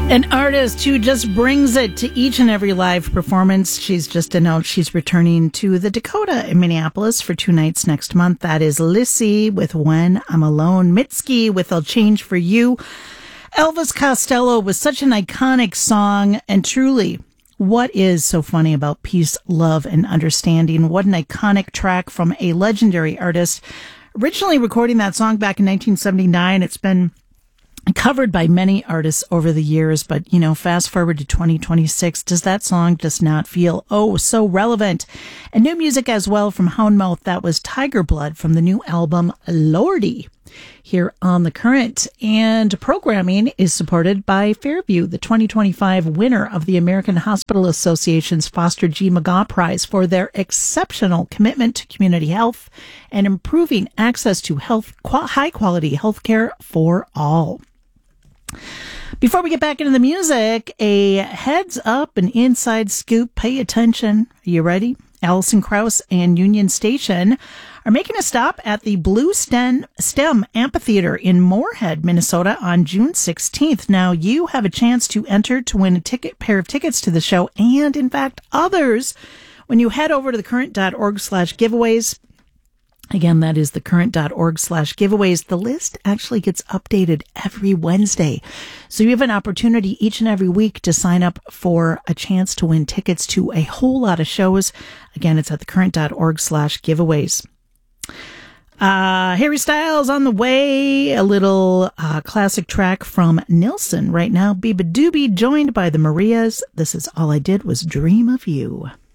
An artist who just brings it to each and every live performance. She's just announced she's returning to the Dakota in Minneapolis for 2 nights next month. That is Lissy with When I'm Alone, Mitski with I'll Change for You. Elvis Costello was such an iconic song, and truly, what is so funny about peace, love, and understanding? What an iconic track from a legendary artist. Originally recording that song back in 1979, it's been covered by many artists over the years, but, fast forward to 2026, does that song just not feel, so relevant? And new music as well from Houndmouth. That was Tiger Blood from the new album Lordy, here on The Current. And programming is supported by Fairview, the 2025 winner of the American Hospital Association's Foster G. McGaugh Prize for their exceptional commitment to community health and improving access to high-quality health care for all. Before we get back into the music, a heads up, an inside scoop. Pay attention. Are you ready? Alison Krauss and Union Station are making a stop at the Blue STEM Amphitheater in Moorhead, Minnesota on June 16th. Now, you have a chance to enter to win a pair of tickets to the show and, in fact, others when you head over to thecurrent.org/giveaways. Again, that is thecurrent.org/giveaways. The list actually gets updated every Wednesday. So you have an opportunity each and every week to sign up for a chance to win tickets to a whole lot of shows. Again, it's at thecurrent.org/giveaways. Harry Styles on the way. A little classic track from Nilsson right now. Biba Doobie joined by the Marias. This is All I Did Was Dream of You.